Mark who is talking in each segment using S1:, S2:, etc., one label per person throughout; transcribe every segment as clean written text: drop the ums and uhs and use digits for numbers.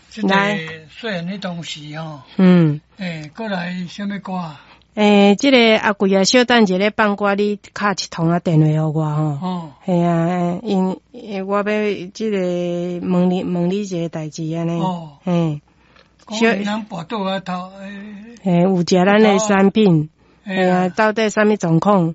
S1: 这个虽然迄当时吼，过来什么歌啊？
S2: 这个阿贵啊，小等一下放歌，你敲一通啊电话给我吼。系啊，我要这个问你一个代志安尼。
S1: 讲人跋倒啊头。
S2: 有食咱的产品。到底什么状况？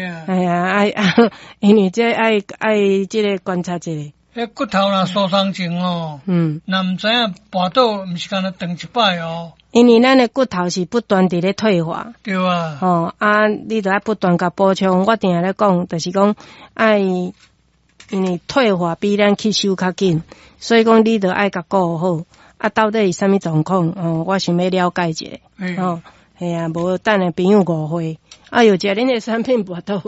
S2: 因为这爱这个观察一下。
S1: 迄骨头若受伤前哦，若毋知影跋倒，毋是干那断一摆哦。
S2: 因为咱的骨头是不断伫咧退化。
S1: 对啊。
S2: 你着爱不断甲补充。我定咧讲，就是讲爱，因为退化比咱吸收较紧，所以讲你着爱甲顾好。到底是啥物状况？我想要了解一下。系啊，无等下朋友误会。有食恁的产品跋倒。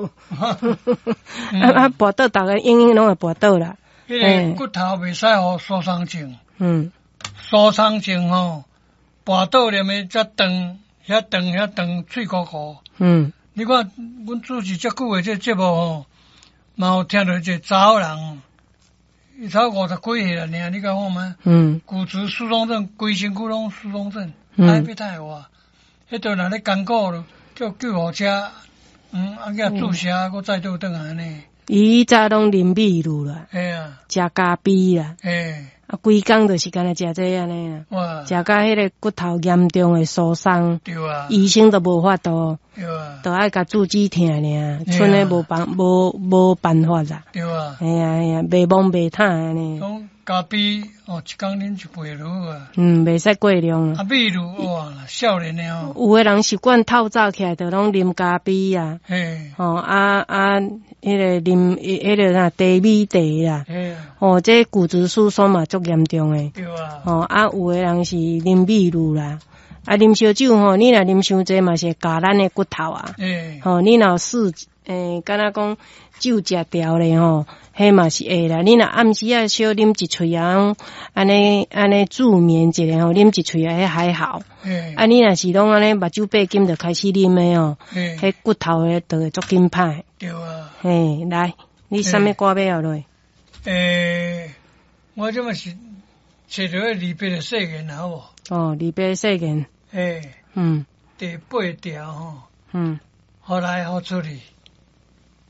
S2: 跋倒，逐个永远拢会跋倒啦。
S1: 迄个骨头袂使互受伤症。受伤症吼，跋倒连的则长，遐长，脆糊糊。你看，阮主持遮久的这节目吼，嘛有听到一个查某人，伊才50几岁啦，尔你讲看吗？骨质疏松症，规身躯拢疏松症，要太话，迄都若咧艰苦咯，叫救护车，遐注射，佮再倒转来安尼。
S2: 伊早拢啉米露啦，食咖啡啦，规工就是干那食这安尼啦，食到迄个骨头严重的受伤，医生都无法度，都爱甲注止疼尔，剩诶无办法啦。系啊，袂懵袂坦安尼。
S1: 讲咖啡一工啉一杯就好啊。
S2: 袂使过量
S1: 啊。米露哇，少年诶哦。
S2: 有诶人习惯透早起来就拢啉咖啡啊。迄个啉迄个啥低米茶啦。这骨质疏松嘛足严重诶。
S1: 对啊。
S2: 有诶人是啉米露啦。啉烧酒吼，你若啉伤济嘛是会咬咱诶骨头啊。你若敢若讲酒食调咧吼，迄嘛是会啦。你若暗时啊少啉一喙啊，安尼助眠一下吼，啉一喙啊，迄还好。你若是拢安尼目睭八斤就开始啉诶吼，迄骨头诶就会足紧歹。
S1: 对啊。
S2: 来，你啥物歌要落？
S1: 我这么是找到离别的誓言，好无？
S2: 离别的誓言。
S1: 第8条吼。好来好处理。